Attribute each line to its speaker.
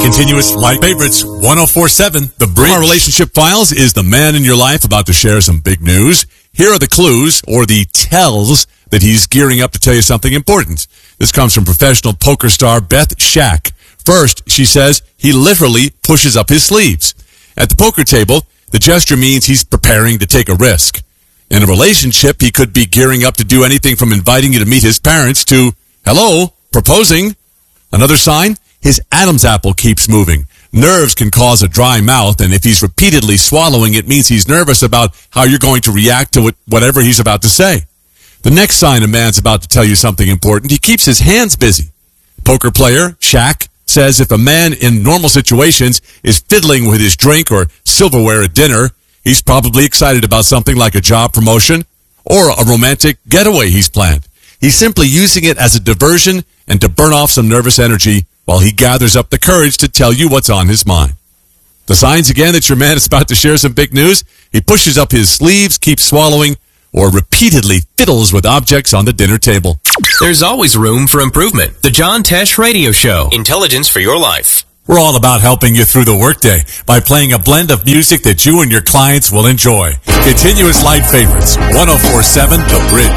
Speaker 1: Continuous Light Favorites 104.7 The Bridge. Our relationship files is the man in your life about to share some big news. Here are the clues or the tells that he's gearing up to tell you something important. This comes from professional poker star Beth Shack. First, she says he literally pushes up his sleeves. At the poker table, the gesture means he's preparing to take a risk. In a relationship, he could be gearing up to do anything from inviting you to meet his parents to, hello, proposing. Another sign, his Adam's apple keeps moving. Nerves can cause a dry mouth, and if he's repeatedly swallowing, it means he's nervous about how you're going to react to whatever he's about to say. The next sign a man's about to tell you something important, he keeps his hands busy. Poker player Shaq says if a man in normal situations is fiddling with his drink or silverware at dinner, he's probably excited about something like a job promotion or a romantic getaway he's planned. He's simply using it as a diversion and to burn off some nervous energy while he gathers up the courage to tell you what's on his mind. The signs again that your man is about to share some big news, he pushes up his sleeves, keeps swallowing, or repeatedly fiddles with objects on the dinner table.
Speaker 2: There's always room for improvement. The John Tesh Radio Show. Intelligence for your life.
Speaker 1: We're all about helping you through the workday by playing a blend of music that you and your clients will enjoy. Continuous Light Favorites 104.7 The Bridge.